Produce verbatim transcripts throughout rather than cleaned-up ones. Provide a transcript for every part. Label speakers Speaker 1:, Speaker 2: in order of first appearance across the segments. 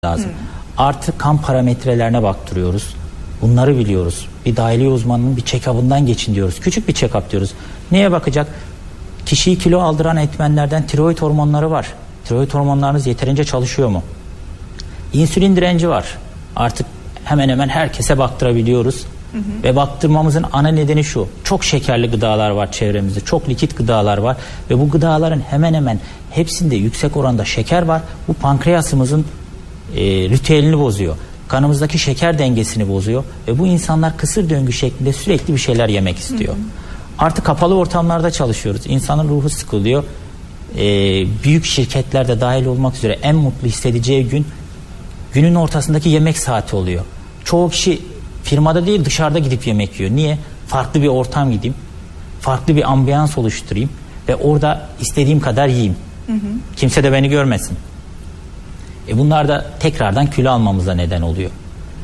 Speaker 1: lazım. Hmm. Artı kan parametrelerine baktırıyoruz. Bunları biliyoruz. Bir dahiliye uzmanının bir check-up'ından geçin diyoruz. Küçük bir check-up diyoruz. Neye bakacak? Kişiyi kilo aldıran etmenlerden tiroid hormonları var. Tiroid hormonlarınız yeterince çalışıyor mu? İnsülin direnci var. Artık hemen hemen herkese baktırabiliyoruz. Hı hı. Ve baktırmamızın ana nedeni şu: çok şekerli gıdalar var çevremizde, çok likit gıdalar var ve bu gıdaların hemen hemen hepsinde yüksek oranda şeker var. Bu pankreasımızın e, ritüelini bozuyor, kanımızdaki şeker dengesini bozuyor ve bu insanlar kısır döngü şeklinde sürekli bir şeyler yemek istiyor. Hı hı. Artık kapalı ortamlarda çalışıyoruz, insanın ruhu sıkılıyor. E, büyük şirketlerde dahil olmak üzere en mutlu hissedeceği gün günün ortasındaki yemek saati oluyor. Çoğu kişi firmada değil dışarıda gidip yemek yiyor. Niye? Farklı bir ortam gideyim, farklı bir ambiyans oluşturayım ve orada istediğim kadar yiyeyim. Hı hı. Kimse de beni görmesin. E bunlar da tekrardan kilo almamıza neden oluyor.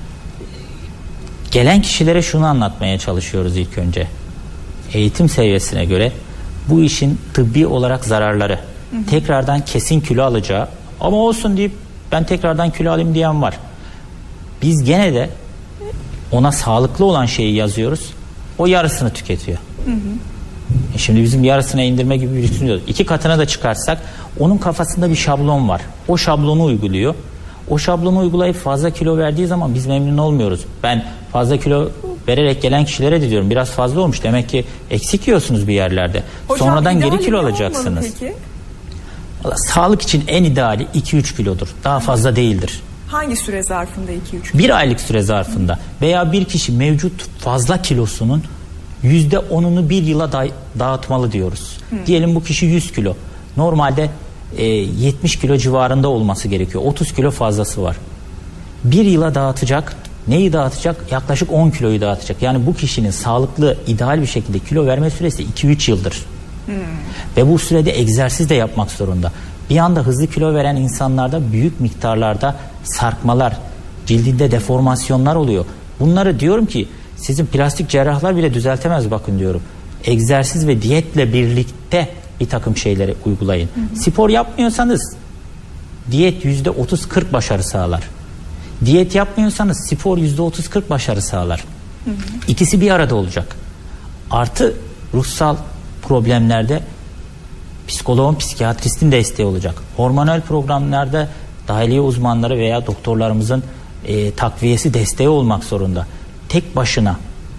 Speaker 1: Gelen kişilere şunu anlatmaya çalışıyoruz ilk önce. Eğitim seviyesine göre bu işin tıbbi olarak zararları. Hı hı. Tekrardan kesin kilo alacağı ama olsun deyip ben tekrardan kilo alayım diyen var. Biz gene de ona sağlıklı olan şeyi yazıyoruz. O yarısını tüketiyor. Hı hı. E şimdi bizim yarısına indirme gibi bir düşünüyoruz. İki katına da çıkarsak onun kafasında bir şablon var. O şablonu uyguluyor. O şablonu uygulayıp fazla kilo verdiği zaman biz memnun olmuyoruz. Ben fazla kilo vererek gelen kişilere de diyorum biraz fazla olmuş. Demek ki eksik yiyorsunuz bir yerlerde. Hocam, sonradan geri kilo alacaksınız. Vallahi, sağlık için en ideali iki üç kilodur. Daha fazla değildir.
Speaker 2: Hangi süre zarfında iki üç?
Speaker 1: Bir aylık süre zarfında. Hı. Veya bir kişi mevcut fazla kilosunun yüzde onunu bir yıla da- dağıtmalı diyoruz. Hı. Diyelim bu kişi yüz kilo. Normalde e, yetmiş kilo civarında olması gerekiyor. otuz kilo fazlası var. Bir yıla dağıtacak. Neyi dağıtacak? Yaklaşık on kiloyu dağıtacak. Yani bu kişinin sağlıklı, ideal bir şekilde kilo verme süresi iki üç yıldır. Hı. Ve bu sürede egzersiz de yapmak zorunda. Bir anda hızlı kilo veren insanlarda büyük miktarlarda sarkmalar, cildinde deformasyonlar oluyor. Bunları diyorum ki sizin plastik cerrahlar bile düzeltemez bakın diyorum. Egzersiz ve diyetle birlikte bir takım şeyleri uygulayın. Hı hı. Spor yapmıyorsanız diyet yüzde otuz kırk başarı sağlar. Diyet yapmıyorsanız spor yüzde otuz kırk başarı sağlar. Hı hı. İkisi bir arada olacak. Artı ruhsal problemlerde psikoloğun, psikiyatristin desteği olacak. Hormonal programlarda dahiliye uzmanları veya doktorlarımızın e, takviyesi, desteği olmak zorunda. Tek başına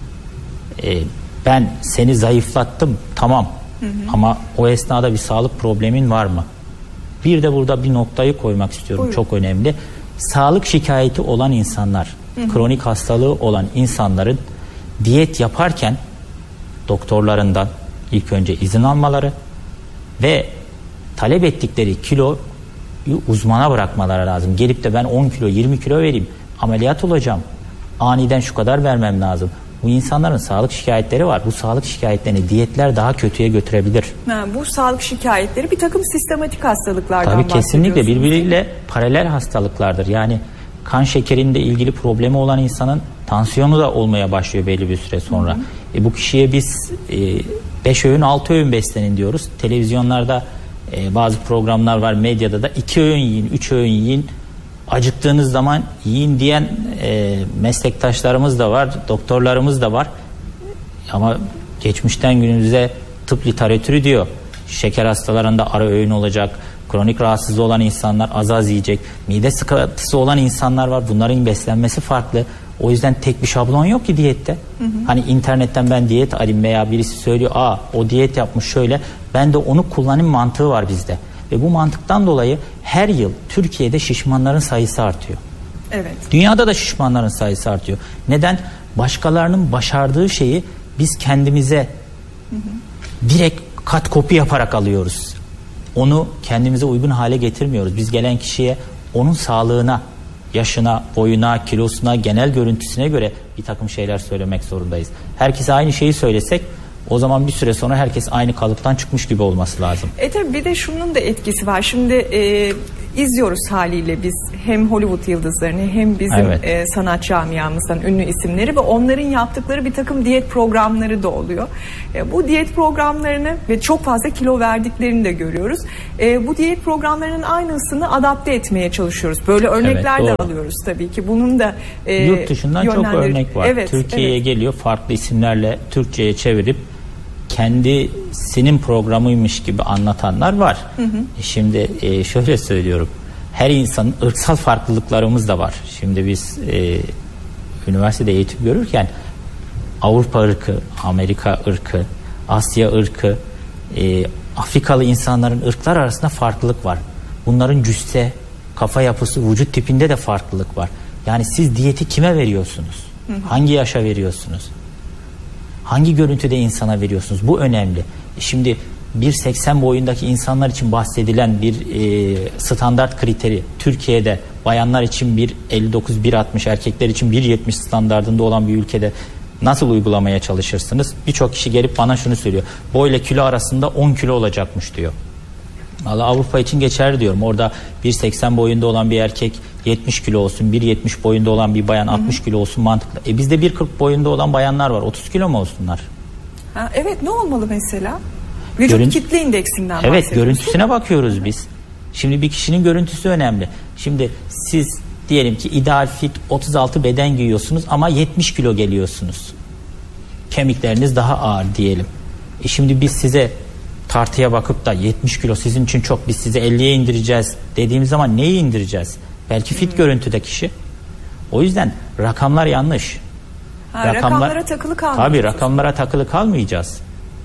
Speaker 1: e, ben seni zayıflattım tamam, hı hı. ama o esnada bir sağlık problemin var mı? Bir de burada bir noktayı koymak istiyorum. Buyurun. Çok önemli. Sağlık şikayeti olan insanlar, hı hı. kronik hastalığı olan insanların diyet yaparken doktorlarından ilk önce izin almaları ve talep ettikleri kiloyu uzmana bırakmaları lazım. Gelip de ben on kilo yirmi kilo vereyim, ameliyat olacağım, aniden şu kadar vermem lazım. Bu insanların sağlık şikayetleri var. Bu sağlık şikayetlerini diyetler daha kötüye götürebilir.
Speaker 2: Ha, bu sağlık şikayetleri bir takım sistematik hastalıklardan
Speaker 1: Tabii kesinlikle birbiriyle paralel hastalıklar. Yani kan şekerinde ilgili problemi olan insanın tansiyonu da olmaya başlıyor belli bir süre sonra. Hı hı. E, bu kişiye biz beş öğün altı öğün beslenin diyoruz. Televizyonlarda e, bazı programlar var, medyada da iki öğün yiyin, üç öğün yiyin. Acıktığınız zaman yiyin diyen e, meslektaşlarımız da var, doktorlarımız da var. Ama geçmişten günümüze tıp literatürü diyor. Şeker hastalarında ara öğün olacak, kronik rahatsızlığı olan insanlar az az yiyecek, mide sıkıntısı olan insanlar var. Bunların beslenmesi farklı. O yüzden tek bir şablon yok ki diyette. Hı hı. Hani internetten ben diyet alayım veya birisi söylüyor, aa o diyet yapmış şöyle, ben de onu kullanayım mantığı var bizde. Ve bu mantıktan dolayı her yıl Türkiye'de şişmanların sayısı artıyor.
Speaker 2: Evet.
Speaker 1: Dünyada da şişmanların sayısı artıyor. Neden? Başkalarının başardığı şeyi biz kendimize hı hı. direkt kat kopi yaparak alıyoruz. Onu kendimize uygun hale getirmiyoruz. Biz gelen kişiye onun sağlığına, yaşına, boyuna, kilosuna, genel görüntüsüne göre bir takım şeyler söylemek zorundayız. Herkese aynı şeyi söylesek o zaman bir süre sonra herkes aynı kalıptan çıkmış gibi olması lazım.
Speaker 2: E tabi bir de şunun da etkisi var. Şimdi e, izliyoruz haliyle biz hem Hollywood yıldızlarını hem bizim
Speaker 1: Evet.
Speaker 2: e, sanat camiamızdan ünlü isimleri ve onların yaptıkları bir takım diyet programları da oluyor. E, bu diyet programlarını ve çok fazla kilo verdiklerini de görüyoruz. E, bu diyet programlarının aynısını adapte etmeye çalışıyoruz. Böyle örnekler
Speaker 1: Evet,
Speaker 2: de
Speaker 1: doğru.
Speaker 2: alıyoruz tabii ki. Bunun da e,
Speaker 1: Yurt dışından çok
Speaker 2: yönlendirici-
Speaker 1: örnek var.
Speaker 2: Evet,
Speaker 1: Türkiye'ye
Speaker 2: evet.
Speaker 1: geliyor, farklı isimlerle Türkçe'ye çevirip kendisinin programıymış gibi anlatanlar var. Hı hı. Şimdi e, şöyle söylüyorum. Her insanın ırksal farklılıklarımız da var. Şimdi biz e, üniversitede eğitim görürken Avrupa ırkı, Amerika ırkı, Asya ırkı, e, Afrikalı insanların ırklar arasında farklılık var. Bunların cüsse, kafa yapısı, vücut tipinde de farklılık var. Yani siz diyeti kime veriyorsunuz? Hı hı. Hangi yaşa veriyorsunuz? Hangi görüntüde insana veriyorsunuz? Bu önemli. Şimdi bir seksen boyundaki insanlar için bahsedilen bir e, standart kriteri Türkiye'de bayanlar için bir elli dokuz bir altmış, erkekler için bir yetmiş standardında olan bir ülkede nasıl uygulamaya çalışırsınız? Birçok kişi gelip bana şunu söylüyor. Boyla kilo arasında on kilo olacakmış diyor. Vallahi Avrupa için geçerli diyorum. Orada bir seksen boyunda olan bir erkek yetmiş kilo olsun, bir yetmiş boyunda olan bir bayan altmış kilo olsun mantıklı. E bizde bir kırk boyunda olan bayanlar var. otuz kilo mu olsunlar?
Speaker 2: Ha, evet, ne olmalı mesela? Vücut
Speaker 1: Görün-
Speaker 2: kitle indeksinden
Speaker 1: Evet,
Speaker 2: bahsediyoruz.
Speaker 1: görüntüsüne bakıyoruz biz. Şimdi bir kişinin görüntüsü önemli. Şimdi siz diyelim ki ideal fit otuz altı beden giyiyorsunuz ama yetmiş kilo geliyorsunuz. Kemikleriniz daha ağır diyelim. E şimdi biz size tartıya bakıp da yetmiş kilo sizin için çok, biz size elliye indireceğiz dediğimiz zaman neyi indireceğiz? Belki fit hmm. görüntüde kişi. O yüzden rakamlar yanlış.
Speaker 2: Ha, Rakamlar, rakamlara takılı kalmayacağız.
Speaker 1: Tabii rakamlara takılı kalmayacağız.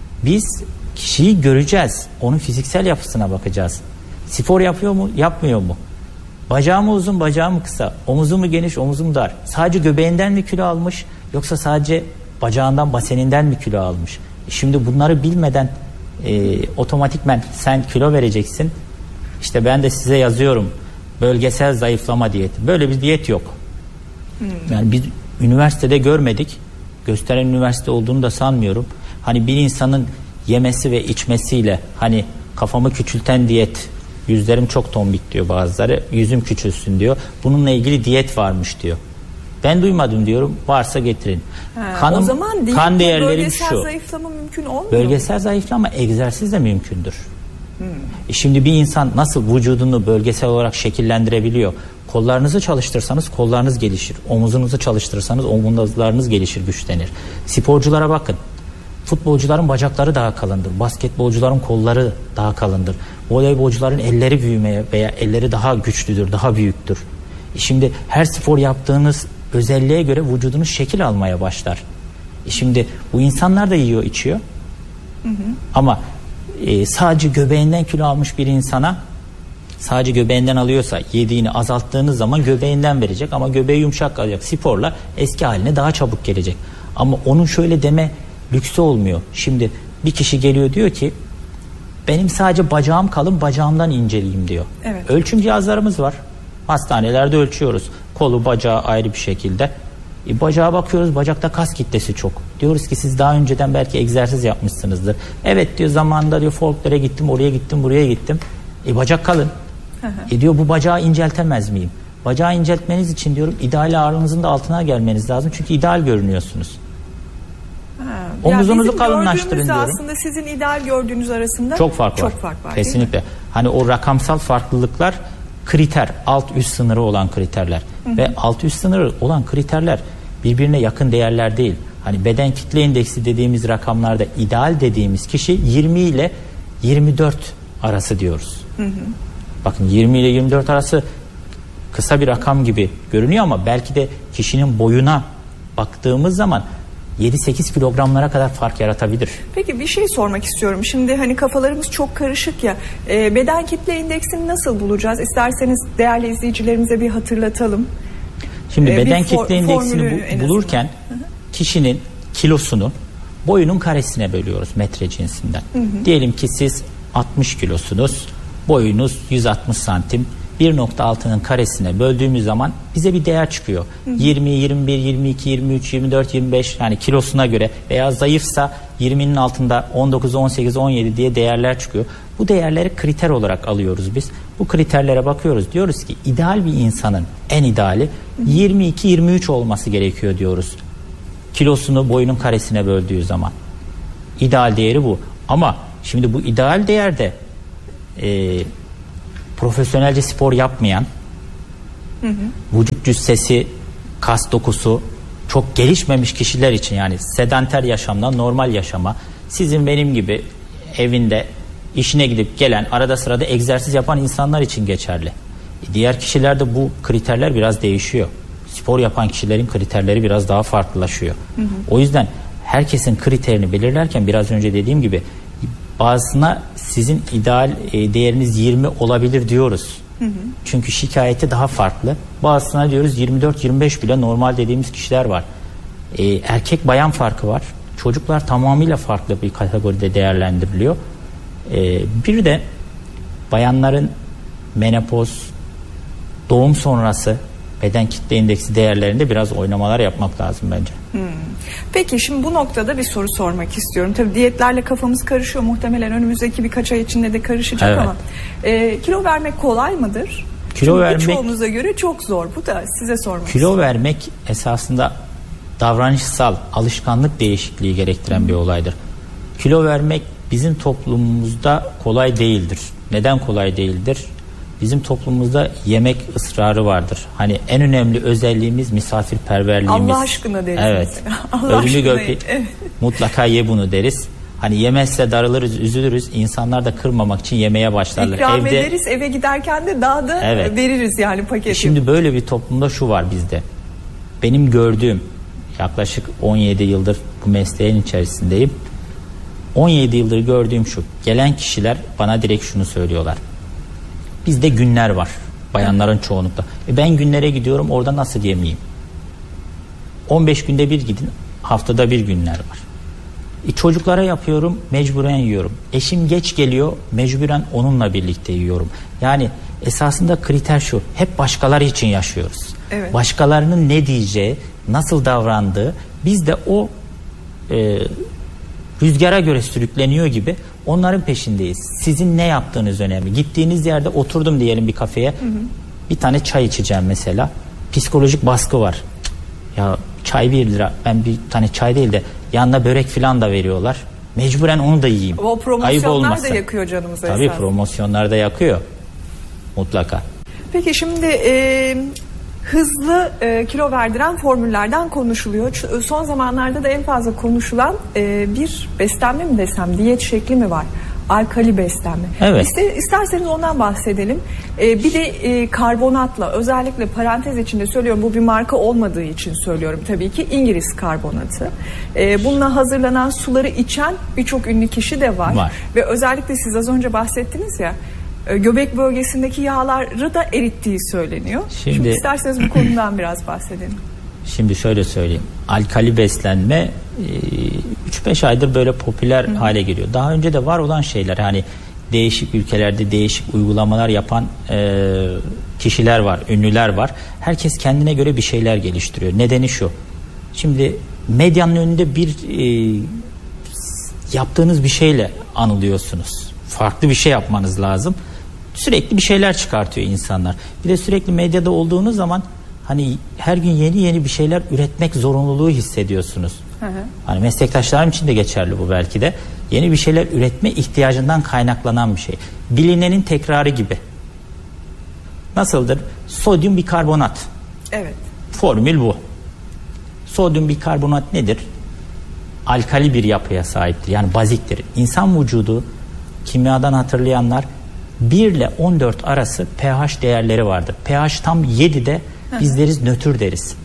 Speaker 1: Biz kişiyi göreceğiz. Onun fiziksel yapısına bakacağız. Spor yapıyor mu, yapmıyor mu? Bacağı mı uzun, bacağı mı kısa? Omuzu mu geniş, omuzu mu dar? Sadece göbeğinden mi kilo almış, yoksa sadece bacağından, baseninden mi kilo almış? Şimdi bunları bilmeden e, otomatikmen sen kilo vereceksin. İşte ben de size yazıyorum bölgesel zayıflama diyeti. Böyle bir diyet yok. Hmm. Yani biz üniversitede görmedik. Gösteren üniversite olduğunu da sanmıyorum. Hani bir insanın yemesi ve içmesiyle hani kafamı küçülten diyet, yüzlerim çok tombik diyor bazıları, yüzüm küçülsün diyor. Bununla ilgili diyet varmış diyor. Ben duymadım diyorum. Varsa getirin.
Speaker 2: Ha,
Speaker 1: Kanım,
Speaker 2: o zaman değil,
Speaker 1: kan değerlerim
Speaker 2: bölgesel
Speaker 1: şu.
Speaker 2: zayıflama mümkün olmuyor.
Speaker 1: Bölgesel zayıflama egzersiz de mümkündür.
Speaker 2: Hmm.
Speaker 1: E şimdi bir insan nasıl vücudunu bölgesel olarak şekillendirebiliyor? Kollarınızı çalıştırsanız kollarınız gelişir. Omuzunuzu çalıştırırsanız omuzlarınız gelişir, güçlenir. Sporculara bakın. Futbolcuların bacakları daha kalındır. Basketbolcuların kolları daha kalındır. Voleybolcuların elleri büyümeye veya elleri daha güçlüdür, daha büyüktür. E şimdi her spor yaptığınız özelliğe göre vücudunuz şekil almaya başlar. E şimdi bu insanlar da yiyor, içiyor. Hı hı. Ama e, sadece göbeğinden kilo almış bir insana, sadece göbeğinden alıyorsa yediğini azalttığınız zaman göbeğinden verecek ama göbeği yumuşak kalacak. Sporla eski haline daha çabuk gelecek. Ama onun şöyle deme lüksü olmuyor. Şimdi bir kişi geliyor diyor ki benim sadece bacağım kalın, bacağımdan inceleyeyim diyor.
Speaker 2: Evet.
Speaker 1: Ölçüm cihazlarımız var. Hastanelerde ölçüyoruz. Kolu, bacağı ayrı bir şekilde. E, bacağa bakıyoruz, bacakta kas kitlesi çok. Diyoruz ki siz daha önceden belki egzersiz yapmışsınızdır. Evet diyor, zamanında diyor folklore gittim, oraya gittim, buraya gittim. E bacak kalın. Hı hı. E diyor bu bacağı inceltemez miyim? Bacağı inceltmeniz için diyorum ideal ağırlığınızın da altına gelmeniz lazım. Çünkü ideal görünüyorsunuz.
Speaker 2: Ha,
Speaker 1: omuzunuzu
Speaker 2: yani
Speaker 1: kalınlaştırın diyorum.
Speaker 2: Aslında sizin ideal gördüğünüz arasında
Speaker 1: çok fark
Speaker 2: çok
Speaker 1: var.
Speaker 2: Fark var
Speaker 1: Kesinlikle. Hani o rakamsal farklılıklar kriter, alt üst sınırı olan kriterler. Hı hı. Ve alt üst sınırı olan kriterler birbirine yakın değerler değil. Hani beden kitle indeksi dediğimiz rakamlarda ideal dediğimiz kişi yirmi ile yirmi dört arası diyoruz. Hı hı. Bakın yirmi ile yirmi dört arası kısa bir rakam gibi görünüyor ama belki de kişinin boyuna baktığımız zaman yedi sekiz kilogramlara kadar fark yaratabilir.
Speaker 2: Peki bir şey sormak istiyorum. Şimdi hani kafalarımız çok karışık ya. E, beden kitle indeksini nasıl bulacağız? İsterseniz değerli izleyicilerimize bir hatırlatalım.
Speaker 1: Şimdi
Speaker 2: e,
Speaker 1: beden
Speaker 2: for,
Speaker 1: kitle indeksini bu, bulurken hı hı. kişinin kilosunu boyunun karesine bölüyoruz metre cinsinden. Hı hı. Diyelim ki siz altmış kilosunuz. Boyunuz yüz altmış santim. bir nokta altının karesine böldüğümüz zaman bize bir değer çıkıyor. Hı hı. yirmi, yirmi bir, yirmi iki, yirmi üç, yirmi dört, yirmi beş yani kilosuna göre veya zayıfsa yirminin altında on dokuz, on sekiz, on yedi diye değerler çıkıyor. Bu değerleri kriter olarak alıyoruz biz. Bu kriterlere bakıyoruz. Diyoruz ki ideal bir insanın en ideali yirmi iki yirmi üç olması gerekiyor diyoruz. Kilosunu boyunun karesine böldüğü zaman. İdeal değeri bu. Ama şimdi bu ideal değerde e, profesyonelce spor yapmayan, hı hı. vücut cüssesi, kas dokusu çok gelişmemiş kişiler için, yani sedanter yaşamdan normal yaşama, sizin benim gibi evinde işine gidip gelen, arada sırada egzersiz yapan insanlar için geçerli. Diğer kişilerde bu kriterler biraz değişiyor. Spor yapan kişilerin kriterleri biraz daha farklılaşıyor. Hı hı. O yüzden herkesin kriterini belirlerken biraz önce dediğim gibi bazısına sizin ideal e, değeriniz yirmi olabilir diyoruz. Hı hı. Çünkü şikayeti daha farklı. Bazısına diyoruz yirmi dört yirmi beş bile normal dediğimiz kişiler var. E, erkek bayan farkı var. Çocuklar tamamıyla farklı bir kategoride değerlendiriliyor. E, bir de bayanların menopoz, doğum sonrası beden kitle indeksi değerlerinde biraz oynamalar yapmak lazım bence. Hmm.
Speaker 2: Peki şimdi bu noktada bir soru sormak istiyorum. Tabii diyetlerle kafamız karışıyor. Muhtemelen önümüzdeki birkaç ay içinde de karışacak, evet. Ama e, kilo vermek kolay mıdır?
Speaker 1: Kilo
Speaker 2: Çünkü
Speaker 1: vermek,
Speaker 2: birçoğunuza göre çok zor. Bu da size sormak
Speaker 1: Kilo
Speaker 2: istiyorum.
Speaker 1: vermek esasında davranışsal, alışkanlık değişikliği gerektiren hmm. bir olaydır. Kilo vermek bizim toplumumuzda kolay değildir. Neden kolay değildir? Bizim toplumumuzda yemek ısrarı vardır. Hani en önemli özelliğimiz misafirperverliğimiz.
Speaker 2: Allah aşkına deriz.
Speaker 1: Evet. Ölümü gök evet. Mutlaka ye bunu deriz. Hani yemezse darılırız, üzülürüz. İnsanlar da kırmamak için yemeye başlarlar.
Speaker 2: İkram Evde, ederiz, eve giderken de daha da evet. veririz yani paketi.
Speaker 1: Şimdi böyle bir toplumda şu var bizde. Benim gördüğüm, yaklaşık on yedi yıldır bu mesleğin içerisindeyim. on yedi yıldır gördüğüm şu. Gelen kişiler bana direkt şunu söylüyorlar. Bizde günler var. Bayanların çoğunlukla. E ben günlere gidiyorum, orada nasıl yemeyeyim? on beş günde bir gidin, haftada bir günler var. E çocuklara yapıyorum, mecburen yiyorum. Eşim geç geliyor, mecburen onunla birlikte yiyorum. Yani esasında kriter şu. Hep başkaları için yaşıyoruz. Evet. Başkalarının ne diyeceği, nasıl davrandığı, biz de o e, rüzgara göre sürükleniyor gibi onların peşindeyiz. Sizin ne yaptığınız önemli. Gittiğiniz yerde oturdum diyelim bir kafeye. Hı hı. Bir tane çay içeceğim mesela. Psikolojik baskı var. Ya çay bir lira. Ben bir tane çay değil de yanına börek falan da veriyorlar. Mecburen onu da yiyeyim.
Speaker 2: O promosyonlar da yakıyor canımızı.
Speaker 1: Tabii esas. Promosyonlar da yakıyor. Mutlaka.
Speaker 2: Peki şimdi e, hızlı e, kilo verdiren formüllerden konuşuluyor. Son zamanlarda da en fazla konuşulan e, bir beslenme mi desem, diyet şekli mi var? Alkali beslenme.
Speaker 1: Evet.
Speaker 2: İster, isterseniz ondan bahsedelim. E, bir de e, karbonatla, özellikle parantez içinde söylüyorum, bu bir marka olmadığı için söylüyorum tabii ki, İngiliz karbonatı. E, bununla hazırlanan suları içen birçok ünlü kişi de var.
Speaker 1: var.
Speaker 2: Ve özellikle siz az önce bahsettiniz ya, göbek bölgesindeki yağları da erittiği söyleniyor. Şimdi, Şimdi isterseniz bu konudan biraz bahsedelim.
Speaker 1: Şimdi şöyle söyleyeyim. Alkali beslenme üç beş aydır böyle popüler Hı. hale geliyor. Daha önce de var olan şeyler. Hani değişik ülkelerde değişik uygulamalar yapan e, kişiler var, ünlüler var. Herkes kendine göre bir şeyler geliştiriyor. Nedeni şu. Şimdi medyanın önünde bir e, yaptığınız bir şeyle anılıyorsunuz. Farklı bir şey yapmanız lazım. Sürekli bir şeyler çıkartıyor insanlar. Bir de sürekli medyada olduğunuz zaman hani her gün yeni yeni bir şeyler üretmek zorunluluğu hissediyorsunuz. Hı hı. Hani meslektaşlarım için de geçerli bu belki de. Yeni bir şeyler üretme ihtiyacından kaynaklanan bir şey. Bilinenin tekrarı gibi. Nasıldır? Sodyum bikarbonat.
Speaker 2: Evet.
Speaker 1: Formül bu. Sodyum bikarbonat nedir? Alkali bir yapıya sahiptir. Yani baziktir. İnsan vücudu, kimyadan hatırlayanlar, bir ile on dört arası pH değerleri vardır. pH tam yedide biz deriz nötr deriz.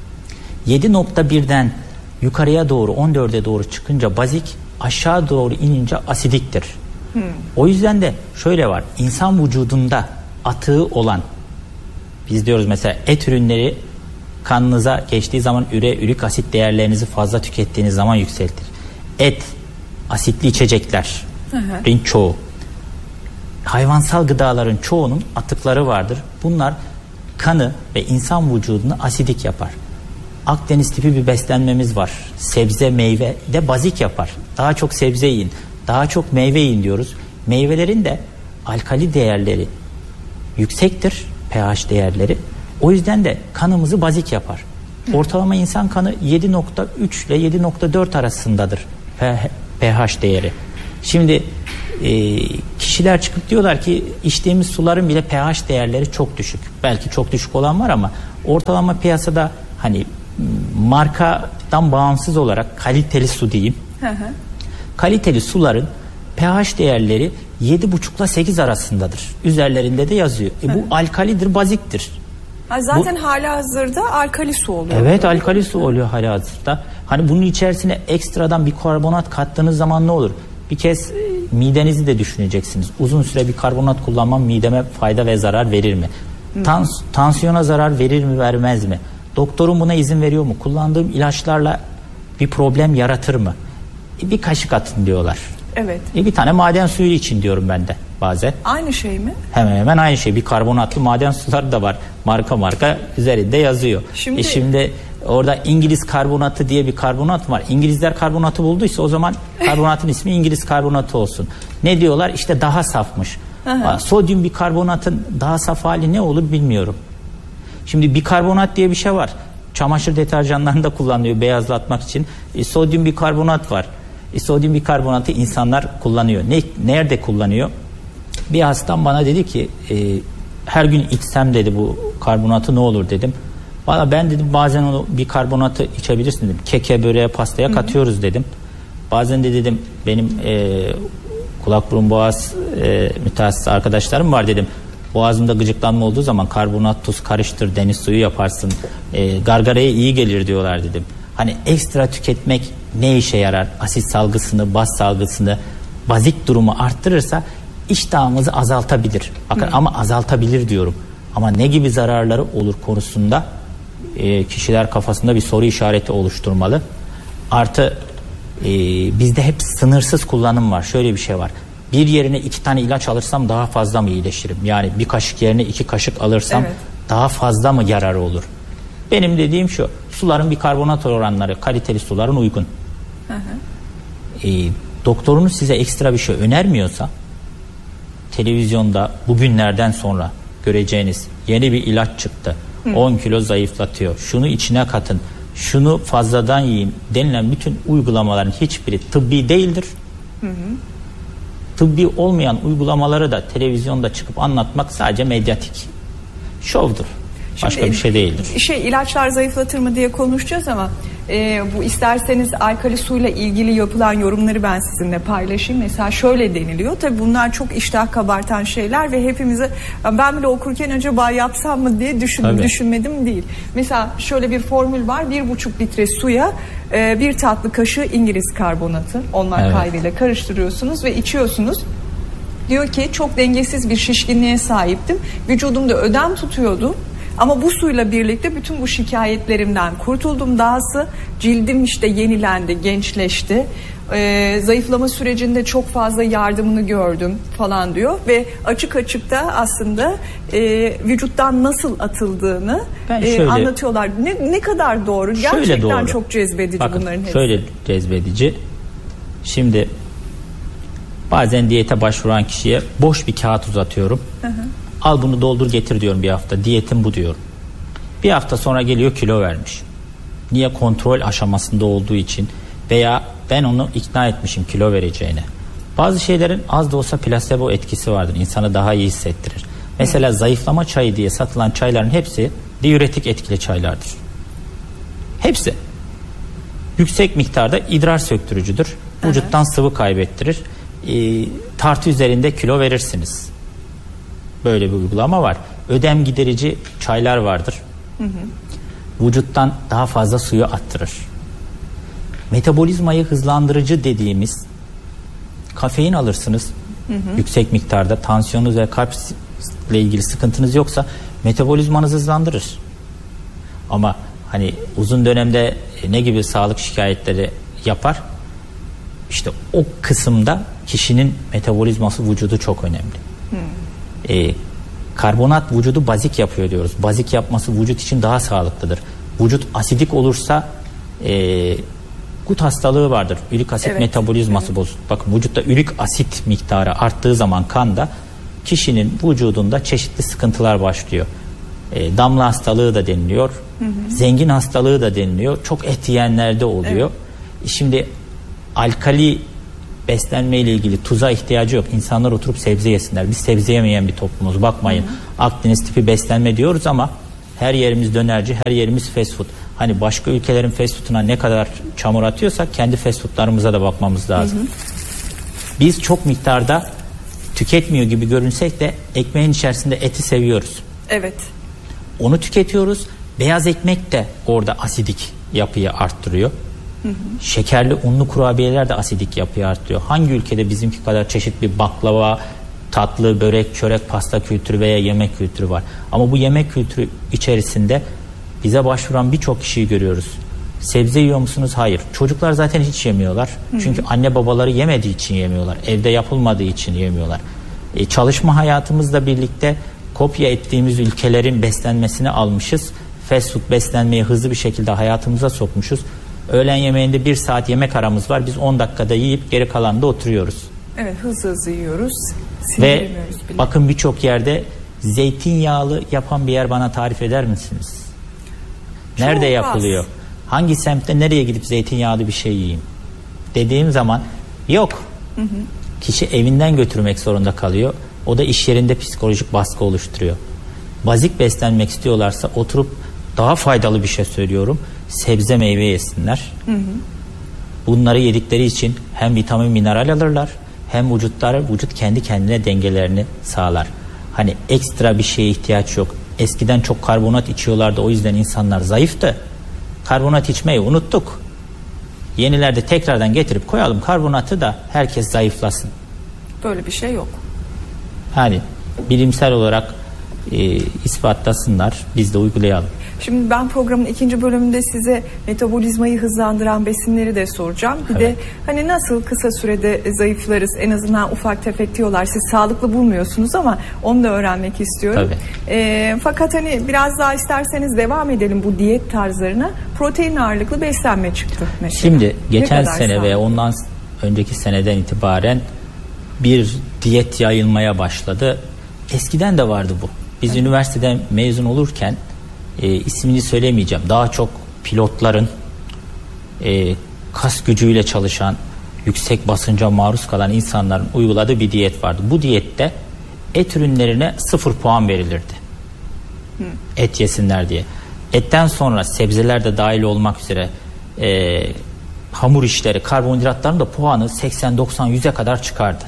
Speaker 1: yedi nokta birden yukarıya doğru on dörde doğru çıkınca bazik, aşağı doğru inince asidiktir. Hmm. O yüzden de şöyle var. İnsan vücudunda atığı olan, biz diyoruz mesela et ürünleri kanınıza geçtiği zaman üre, ürik asit değerlerinizi fazla tükettiğiniz zaman yükseltir. Et, asitli içecekler, rin çoğu, hayvansal gıdaların çoğunun atıkları vardır. Bunlar kanı ve insan vücudunu asidik yapar. Akdeniz tipi bir beslenmemiz var. Sebze, meyve de bazik yapar. Daha çok sebze yiyin, daha çok meyve yiyin diyoruz. Meyvelerin de alkali değerleri yüksektir, pH değerleri. O yüzden de kanımızı bazik yapar. Ortalama insan kanı yedi nokta üç ile yedi nokta dört arasındadır pH değeri. Şimdi e, kişiler çıkıp diyorlar ki içtiğimiz suların bile pH değerleri çok düşük. Belki çok düşük olan var ama ortalama piyasada hani markadan bağımsız olarak kaliteli su diyeyim. Hı hı. Kaliteli suların pH değerleri yedi buçuk ile sekiz arasındadır. Üzerlerinde de yazıyor. E, bu alkalidir, baziktir.
Speaker 2: Ha, zaten bu, hala hazırda alkali su oluyor.
Speaker 1: Evet, alkali su oluyor hala hazırda. Hani bunun içerisine ekstradan bir karbonat kattığınız zaman ne olur? Bir kez midenizi de düşüneceksiniz. Uzun süre bir karbonat kullanmam mideme fayda ve zarar verir mi? Tans, tansiyona zarar verir mi, vermez mi? Doktorum buna izin veriyor mu? Kullandığım ilaçlarla bir problem yaratır mı? E, bir kaşık atın diyorlar.
Speaker 2: Evet.
Speaker 1: E, bir tane maden suyu için diyorum ben de bazen.
Speaker 2: Aynı şey mi?
Speaker 1: Hemen hemen aynı şey. Bir karbonatlı maden suları da var. Marka marka üzerinde yazıyor. Şimdi, e şimdi orada İngiliz karbonatı diye bir karbonat var. İngilizler karbonatı bulduysa o zaman karbonatın ismi İngiliz karbonatı olsun. Ne diyorlar? İşte daha safmış. Sodyum bikarbonatın daha saf hali ne olur bilmiyorum. Şimdi bikarbonat diye bir şey var. Çamaşır deterjanlarında kullanılıyor beyazlatmak için. E, sodyum bikarbonat var. E, sodyum bikarbonatı insanlar kullanıyor. Ne, nerede kullanıyor? Bir hastam bana dedi ki e, her gün içsem dedi bu karbonatı ne olur dedim. Valla ben dedim bazen onu bikarbonatı içebilirsin dedim. Keke, böreğe, pastaya katıyoruz dedim. Bazen de dedim benim e, kulak burun boğaz e, mütehassıs arkadaşlarım var dedim. Boğazımda gıcıklanma olduğu zaman karbonat, tuz karıştır, deniz suyu yaparsın. E, gargaraya iyi gelir diyorlar dedim. Hani ekstra tüketmek ne işe yarar? Asit salgısını, baz salgısını, bazik durumu arttırırsa iştahımızı azaltabilir. Bakın hmm. ama azaltabilir diyorum. Ama ne gibi zararları olur konusunda e, kişiler kafasında bir soru işareti oluşturmalı. Artı e, bizde hep sınırsız kullanım var. Şöyle bir şey var. Bir yerine iki tane ilaç alırsam daha fazla mı iyileşirim? Yani bir kaşık yerine iki kaşık alırsam evet. daha fazla mı yararı olur? Benim dediğim şu. Suların bikarbonat oranları kaliteli suların uygun. Hı hı. E, doktorunuz size ekstra bir şey önermiyorsa televizyonda bugünlerden sonra göreceğiniz yeni bir ilaç çıktı. Hı. on kilo zayıflatıyor. Şunu içine katın. Şunu fazladan yiyin denilen bütün uygulamaların hiçbiri tıbbi değildir. Hı hı. Tıbbi olmayan uygulamaları da televizyonda çıkıp anlatmak sadece medyatik şovdur. Başka Şimdi, bir şey değildir.
Speaker 2: Şey ilaçlar zayıflatır mı diye konuşacağız ama e, bu isterseniz alkali suyla ilgili yapılan yorumları ben sizinle paylaşayım. Mesela şöyle deniliyor. Tabii bunlar çok iştah kabartan şeyler ve hepimize ben bile okurken acaba yapsam mı diye düşün, düşünmedim değil. Mesela şöyle bir formül var. Bir buçuk litre suya e, bir tatlı kaşığı İngiliz karbonatı olmak evet. kaydıyla karıştırıyorsunuz ve içiyorsunuz. Diyor ki çok dengesiz bir şişkinliğe sahiptim. Vücudumda ödem tutuyordu. Ama bu suyla birlikte bütün bu şikayetlerimden kurtuldum. Dahası cildim işte yenilendi, gençleşti. Ee, zayıflama sürecinde çok fazla yardımını gördüm falan diyor. Ve açık açık da aslında e, vücuttan nasıl atıldığını şöyle, e, anlatıyorlar. Ne, ne kadar doğru? Gerçekten doğru. Çok cezbedici. Bakın, bunların hepsi.
Speaker 1: Şöyle cezbedici. Şimdi bazen diyete başvuran kişiye boş bir kağıt uzatıyorum. Hı hı. Al bunu doldur getir diyorum bir hafta. Diyetim bu diyorum. Bir hafta sonra geliyor kilo vermiş. Niye? Kontrol aşamasında olduğu için veya ben onu ikna etmişim kilo vereceğine. Bazı şeylerin az da olsa plasebo etkisi vardır. İnsanı daha iyi hissettirir. Mesela zayıflama çayı diye satılan çayların hepsi diüretik etkili çaylardır. Hepsi. Yüksek miktarda idrar söktürücüdür. Vücuttan sıvı kaybettirir. E, tartı üzerinde kilo verirsiniz. Böyle bir uygulama var. Ödem giderici çaylar vardır. Hı hı. Vücuttan daha fazla suyu attırır. Metabolizmayı hızlandırıcı dediğimiz kafein alırsınız. Hı hı. Yüksek miktarda tansiyonunuz ve kalple ilgili sıkıntınız yoksa metabolizmanızı hızlandırır. Ama hani uzun dönemde ne gibi sağlık şikayetleri yapar? İşte o kısımda kişinin metabolizması, vücudu çok önemli.
Speaker 2: Hmm.
Speaker 1: E, karbonat vücudu bazik yapıyor diyoruz. Bazik yapması vücut için daha sağlıklıdır. Vücut asidik olursa e, gut hastalığı vardır. Ürik asit evet. metabolizması evet. bozulur. Bakın vücutta ürik asit miktarı arttığı zaman kanda kişinin vücudunda çeşitli sıkıntılar başlıyor. E, damla hastalığı da deniliyor. Hı hı. Zengin hastalığı da deniliyor. Çok et yiyenlerde oluyor. Evet. Şimdi alkali beslenme ile ilgili tuza ihtiyacı yok. İnsanlar oturup sebze yesinler. Biz sebze yemeyen bir toplumuz. Bakmayın. Hı hı. Akdeniz tipi beslenme diyoruz ama her yerimiz dönerci, her yerimiz fast food. Hani başka ülkelerin fast food'una ne kadar çamur atıyorsak kendi fast food'larımıza da bakmamız lazım. Hı hı. Biz çok miktarda tüketmiyor gibi görünsek de ekmeğin içerisinde eti seviyoruz.
Speaker 2: Evet.
Speaker 1: Onu tüketiyoruz. Beyaz ekmek de orada asidik yapıyı arttırıyor. Hı hı. Şekerli unlu kurabiyeler de asidik yapıyı arttırıyor. Hangi ülkede bizimki kadar çeşitli baklava, tatlı, börek, çörek, pasta kültürü veya yemek kültürü var. Ama bu yemek kültürü içerisinde bize başvuran birçok kişiyi görüyoruz. Sebze yiyor musunuz? Hayır. Çocuklar zaten hiç yemiyorlar. Hı-hı. Çünkü anne babaları yemediği için yemiyorlar. Evde yapılmadığı için yemiyorlar. E, çalışma hayatımızla birlikte kopya ettiğimiz ülkelerin beslenmesini almışız. Fast food beslenmeyi hızlı bir şekilde hayatımıza sokmuşuz. Öğlen yemeğinde bir saat yemek aramız var. Biz on dakikada yiyip geri kalanında oturuyoruz.
Speaker 2: Evet, hızlı hızlı yiyoruz.
Speaker 1: Ve bile. Bakın birçok yerde zeytinyağlı yapan bir yer bana tarif eder misiniz? Nerede Çok yapılıyor? Az. Hangi semtte nereye gidip zeytinyağlı bir şey yiyeyim? Dediğim zaman yok. Hı hı. Kişi evinden götürmek zorunda kalıyor. O da iş yerinde psikolojik baskı oluşturuyor. Bazik beslenmek istiyorlarsa oturup daha faydalı bir şey söylüyorum. Sebze meyve yesinler. Hı hı. Bunları yedikleri için hem vitamin mineral alırlar hem vücutları vücut kendi kendine dengelerini sağlar. Hani ekstra bir şeye ihtiyaç yok. Eskiden çok karbonat içiyorlardı, o yüzden insanlar zayıftı. Karbonat içmeyi unuttuk. Yenilerde tekrardan getirip koyalım karbonatı da herkes zayıflasın.
Speaker 2: Böyle bir şey yok.
Speaker 1: Yani bilimsel olarak e, ispatlasınlar, biz de uygulayalım.
Speaker 2: Şimdi ben programın ikinci bölümünde size metabolizmayı hızlandıran besinleri de soracağım. Bir evet. de hani nasıl kısa sürede zayıflarız, en azından ufak tefek diyorlar. Siz sağlıklı bulmuyorsunuz ama onu da öğrenmek istiyorum. E, fakat hani biraz daha isterseniz devam edelim bu diyet tarzlarına. Protein ağırlıklı beslenme çıktı mesela.
Speaker 1: Şimdi geçen sene sağlıklı? ve ondan önceki seneden itibaren bir diyet yayılmaya başladı. Eskiden de vardı bu. Biz evet. üniversiteden mezun olurken E, ismini söylemeyeceğim. Daha çok pilotların e, kas gücüyle çalışan, yüksek basınca maruz kalan insanların uyguladığı bir diyet vardı. Bu diyette et ürünlerine sıfır puan verilirdi. Hı. Et yesinler diye. Etten sonra sebzeler de dahil olmak üzere e, hamur işleri, karbonhidratların da puanı seksen doksan yüze kadar çıkardı.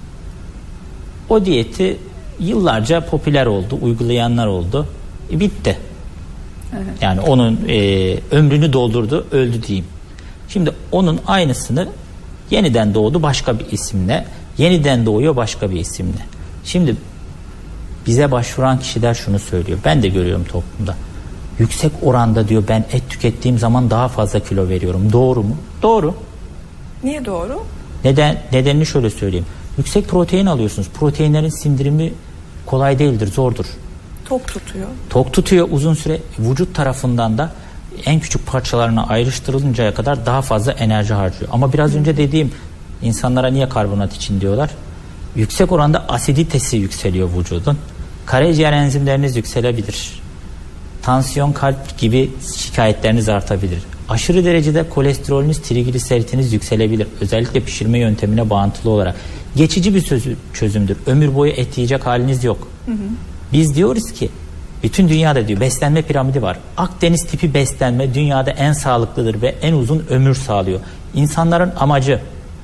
Speaker 1: O diyeti yıllarca popüler oldu, uygulayanlar oldu. E, bitti. Evet. Yani onun e, ömrünü doldurdu, öldü diyeyim. Şimdi onun aynısını yeniden doğdu başka bir isimle, yeniden doğuyor başka bir isimle. Şimdi bize başvuran kişiler şunu söylüyor. Ben de görüyorum toplumda. Yüksek oranda diyor ben et tükettiğim zaman daha fazla kilo veriyorum. Doğru mu? Doğru.
Speaker 2: Niye doğru?
Speaker 1: Neden? Nedenini şöyle söyleyeyim. Yüksek protein alıyorsunuz. Proteinlerin sindirimi kolay değildir, zordur.
Speaker 2: Tok tutuyor.
Speaker 1: Tok tutuyor uzun süre. Vücut tarafından da en küçük parçalarına ayrıştırılıncaya kadar daha fazla enerji harcıyor. Ama biraz Hı. önce dediğim insanlara niye karbonat için diyorlar? Yüksek oranda asiditesi yükseliyor vücudun. Karaciğer enzimleriniz yükselebilir. Tansiyon, kalp gibi şikayetleriniz artabilir. Aşırı derecede kolesterolünüz, trigliseritiniz yükselebilir. Özellikle pişirme yöntemine bağıntılı olarak. Geçici bir çözümdür. Ömür boyu et yiyecek haliniz yok. Hı hı. Biz diyoruz ki bütün dünyada diyor beslenme piramidi var. Akdeniz tipi beslenme dünyada en sağlıklıdır ve en uzun ömür sağlıyor. İnsanların amacı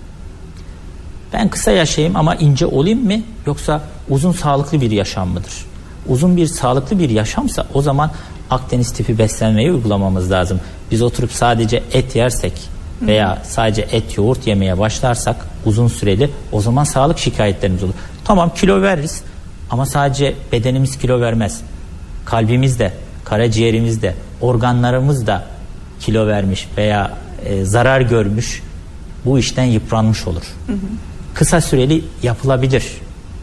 Speaker 1: ben kısa yaşayayım ama ince olayım mı yoksa uzun sağlıklı bir yaşam mıdır? Uzun bir sağlıklı bir yaşamsa o zaman Akdeniz tipi beslenmeyi uygulamamız lazım. Biz oturup sadece et yersek veya sadece et yoğurt yemeye başlarsak uzun süreli o zaman sağlık şikayetlerimiz olur. Tamam kilo veririz. Ama sadece bedenimiz kilo vermez. Kalbimiz de, karaciğerimiz de, organlarımız da kilo vermiş veya e, zarar görmüş, bu işten yıpranmış olur. Hı hı. Kısa süreli yapılabilir.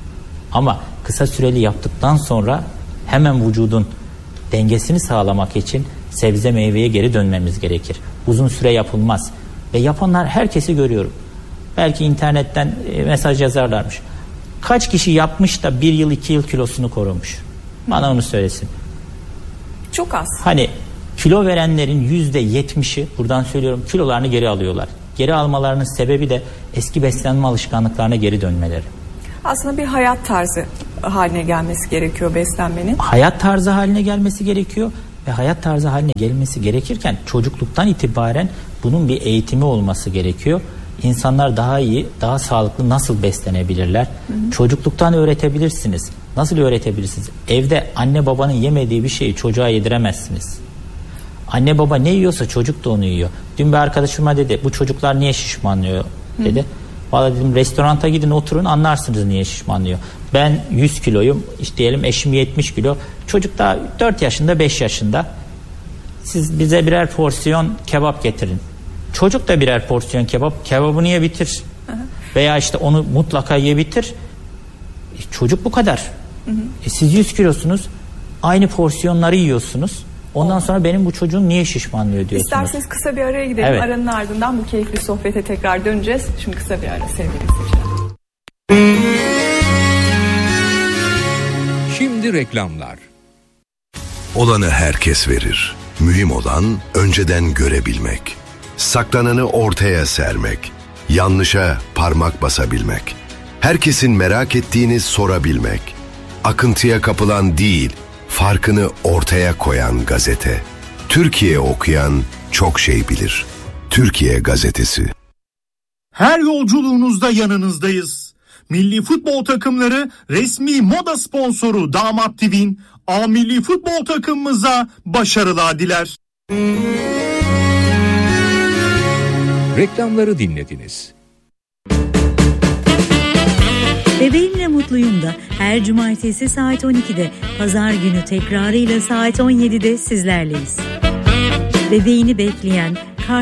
Speaker 1: Ama kısa süreli yaptıktan sonra hemen vücudun dengesini sağlamak için sebze meyveye geri dönmemiz gerekir. Uzun süre yapılmaz. Ve yapanlar herkesi görüyorum. Belki internetten mesaj yazarlarmış. Kaç kişi yapmış da bir yıl iki yıl kilosunu korumuş? Bana onu söylesin.
Speaker 2: Çok az.
Speaker 1: Hani kilo verenlerin yüzde yetmişi, buradan söylüyorum, kilolarını geri alıyorlar. Geri almalarının sebebi de eski beslenme alışkanlıklarına geri dönmeleri.
Speaker 2: Aslında bir hayat tarzı haline gelmesi gerekiyor beslenmenin.
Speaker 1: Hayat tarzı haline gelmesi gerekiyor ve hayat tarzı haline gelmesi gerekirken çocukluktan itibaren bunun bir eğitimi olması gerekiyor. İnsanlar daha iyi, daha sağlıklı nasıl beslenebilirler? Hı hı. Çocukluktan öğretebilirsiniz. Nasıl öğretebilirsiniz? Evde anne babanın yemediği bir şeyi çocuğa yediremezsiniz. Anne baba ne yiyorsa çocuk da onu yiyor. Dün bir arkadaşıma dedi, bu çocuklar niye şişmanlıyor dedi. Hı. Valla dedim, restoranta gidin oturun anlarsınız niye şişmanlıyor. Ben yüz kiloyum, işte diyelim eşim yetmiş kilo. Çocuk daha dört yaşında beş yaşında. Siz bize birer porsiyon kebap getirin. Çocuk da birer porsiyon kebap, kebabını ye bitir. Hı hı. Veya işte onu mutlaka ye bitir. E, çocuk bu kadar. Hı hı. E, siz yüz kilosunuz, aynı porsiyonları yiyorsunuz. Ondan Olmaz. Sonra benim bu çocuğum niye şişmanlıyor diyorsunuz.
Speaker 2: İsterseniz kısa bir araya gidelim. Evet. Aranın ardından bu keyifli sohbete tekrar döneceğiz. Şimdi kısa bir ara sevgili izleyiciler.
Speaker 3: Şimdi reklamlar.
Speaker 4: Olanı herkes verir. Mühim olan önceden görebilmek. Saklananı ortaya sermek. Yanlışa parmak basabilmek. Herkesin merak ettiğini sorabilmek. Akıntıya kapılan değil, farkını ortaya koyan gazete. Türkiye okuyan çok şey bilir. Türkiye Gazetesi.
Speaker 5: Her yolculuğunuzda yanınızdayız. Milli futbol takımları resmi moda sponsoru Damat T V'nin A Milli futbol takımımıza başarılar diler.
Speaker 3: Reklamları dinlediniz.
Speaker 6: Bebeğimle Mutluyum da her cumartesi saat on ikide, pazar günü tekrarıyla saat on yedide sizlerleyiz. Bebeğini bekleyen,